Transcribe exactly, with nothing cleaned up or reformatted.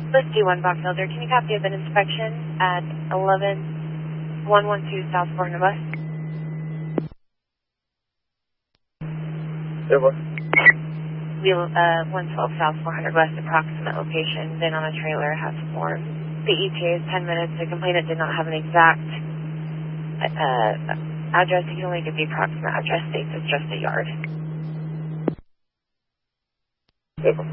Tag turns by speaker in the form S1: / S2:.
S1: Let's do one box elder. Can you copy of an inspection at eleven one one two South four hundred West?
S2: Yeah, what?
S1: Wheel, uh, one twelve South four hundred West, approximate location, been on a trailer, has form. The E T A is ten minutes. The complainant did not have an exact uh, address. He can only give the approximate address. States it's just a yard.
S2: Yeah,